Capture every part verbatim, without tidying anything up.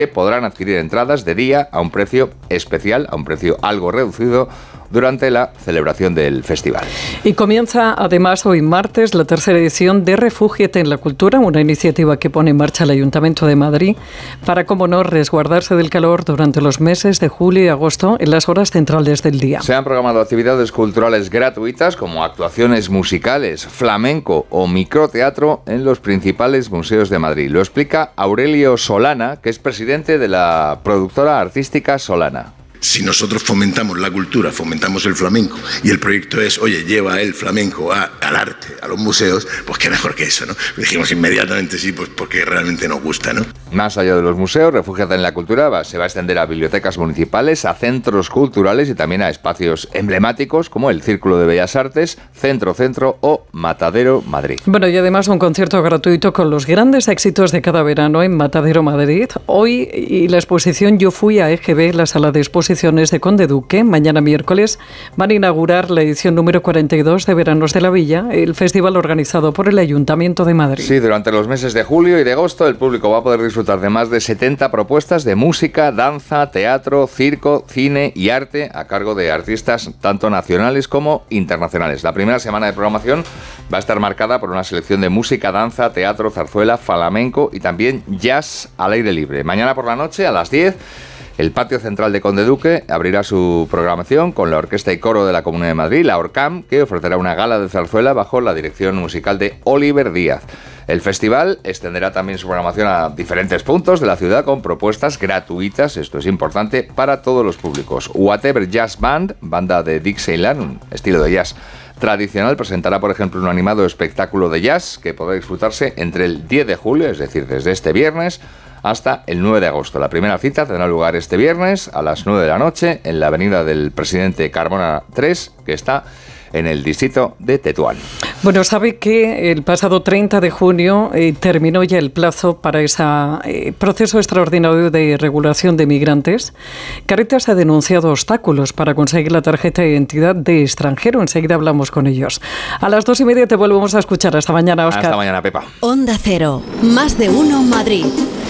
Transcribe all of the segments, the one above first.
que podrán adquirir entradas de día a un precio especial, a un precio algo reducido, durante la celebración del festival. Y comienza además hoy martes la tercera edición de Refúgiate en la Cultura, una iniciativa que pone en marcha el Ayuntamiento de Madrid para, como no, resguardarse del calor durante los meses de julio y agosto en las horas centrales del día. Se han programado actividades culturales gratuitas como actuaciones musicales, flamenco o microteatro en los principales museos de Madrid. Lo explica Aurelio Solana, que es presidente de la productora artística Solana. Si nosotros fomentamos la cultura, fomentamos el flamenco, y el proyecto es, oye, lleva el flamenco a, al arte, a los museos, pues qué mejor que eso, ¿no? Dijimos inmediatamente sí, pues porque realmente nos gusta, ¿no? Más allá de los museos, Refúgiate en la Cultura va, se va a extender a bibliotecas municipales, a centros culturales y también a espacios emblemáticos como el Círculo de Bellas Artes, Centro Centro o Matadero Madrid. Bueno, y además un concierto gratuito con los grandes éxitos de cada verano en Matadero Madrid. Hoy y la exposición Yo Fui a E G B, la sala de exposición de Conde Duque. Mañana miércoles van a inaugurar la edición número cuarenta y dos de Veranos de la Villa, el festival organizado por el Ayuntamiento de Madrid. Sí, durante los meses de julio y de agosto el público va a poder disfrutar de más de setenta propuestas de música, danza, teatro, circo, cine y arte a cargo de artistas tanto nacionales como internacionales. La primera semana de programación va a estar marcada por una selección de música, danza, teatro, zarzuela, flamenco y también jazz al aire libre. Mañana por la noche a las diez... el patio central de Conde Duque abrirá su programación con la Orquesta y Coro de la Comunidad de Madrid, la ORCAM, que ofrecerá una gala de zarzuela bajo la dirección musical de Oliver Díaz. El festival extenderá también su programación a diferentes puntos de la ciudad con propuestas gratuitas, esto es importante, para todos los públicos. Whatever Jazz Band, banda de Dixieland, un estilo de jazz tradicional, presentará, por ejemplo, un animado espectáculo de jazz que podrá disfrutarse entre el diez de julio, es decir, desde este viernes, hasta el nueve de agosto. La primera cita tendrá lugar este viernes a las nueve de la noche en la avenida del Presidente Carmona tres, que está en el distrito de Tetuán. Bueno, sabe que el pasado treinta de junio eh, terminó ya el plazo para ese eh, proceso extraordinario de regulación de migrantes. Cáritas ha denunciado obstáculos para conseguir la tarjeta de identidad de extranjero. Enseguida hablamos con ellos. A las dos y media te volvemos a escuchar. Hasta mañana, Óscar. Hasta mañana, Pepa. Onda Cero. Más de uno Madrid.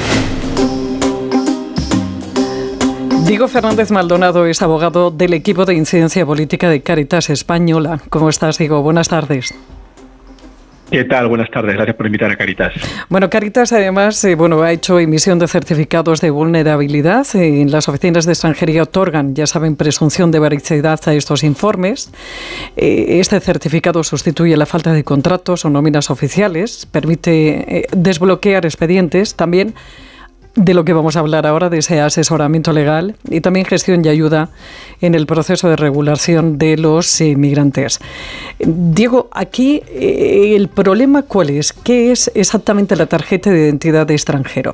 Diego Fernández Maldonado es abogado del equipo de incidencia política de Cáritas Española. ¿Cómo estás, Diego? Buenas tardes. ¿Qué tal? Buenas tardes. Gracias por invitar a Cáritas. Bueno, Cáritas además eh, bueno, ha hecho emisión de certificados de vulnerabilidad. Eh, en las oficinas de extranjería otorgan, ya saben, presunción de veracidad a estos informes. Eh, este certificado sustituye la falta de contratos o nóminas oficiales, permite eh, desbloquear expedientes, también de lo que vamos a hablar ahora, de ese asesoramiento legal y también gestión y ayuda en el proceso de regulación de los inmigrantes. Diego, aquí eh, el problema ¿cuál es? ¿Qué es exactamente la tarjeta de identidad de extranjero?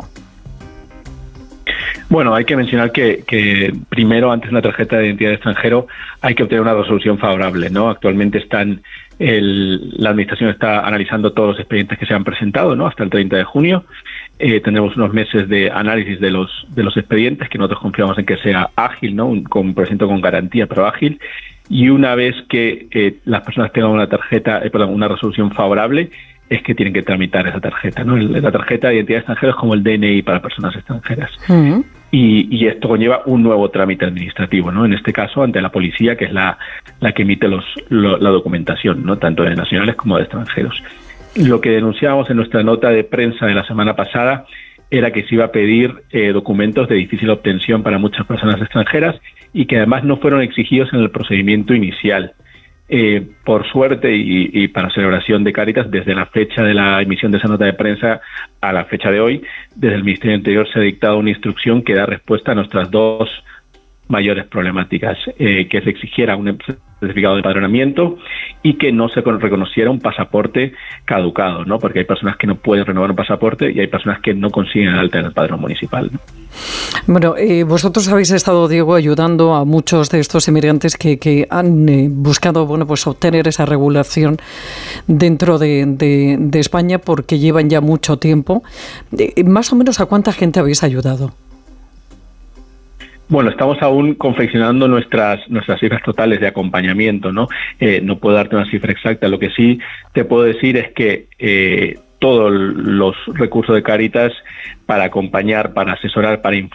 Bueno, hay que mencionar que, que primero, antes de una tarjeta de identidad de extranjero, hay que obtener una resolución favorable, ¿no? Actualmente están el, la administración está analizando todos los expedientes que se han presentado, ¿no? Hasta el treinta de junio. Eh, tenemos unos meses de análisis de los de los expedientes, que nosotros confiamos en que sea ágil, ¿no? Un, con, por ejemplo, con garantía, pero ágil. Y una vez que eh, las personas tengan una tarjeta, eh, perdón, una resolución favorable, es que tienen que tramitar esa tarjeta, ¿no? La tarjeta de identidad extranjera es como el D N I para personas extranjeras. Uh-huh. Y, y esto conlleva un nuevo trámite administrativo, ¿no? En este caso, ante la policía, que es la, la que emite los, lo, la documentación, ¿no? Tanto de nacionales como de extranjeros. Lo que denunciábamos en nuestra nota de prensa de la semana pasada era que se iba a pedir eh, documentos de difícil obtención para muchas personas extranjeras y que además no fueron exigidos en el procedimiento inicial. Eh, por suerte y, y para celebración de Cáritas, desde la fecha de la emisión de esa nota de prensa a la fecha de hoy, desde el Ministerio del Interior se ha dictado una instrucción que da respuesta a nuestras dos mayores problemáticas, eh, que se exigiera un certificado de empadronamiento y que no se reconociera un pasaporte caducado, ¿no? Porque hay personas que no pueden renovar un pasaporte y hay personas que no consiguen el alta en el padrón municipal, ¿no? Bueno, eh, vosotros habéis estado, Diego, ayudando a muchos de estos inmigrantes que, que han eh, buscado, bueno, pues obtener esa regulación dentro de, de, de España porque llevan ya mucho tiempo. Eh, más o menos, ¿a cuánta gente habéis ayudado? Bueno, estamos aún confeccionando nuestras nuestras cifras totales de acompañamiento, ¿no? Eh, no puedo darte una cifra exacta. Lo que sí te puedo decir es que eh, todos los recursos de Cáritas para acompañar, para asesorar, para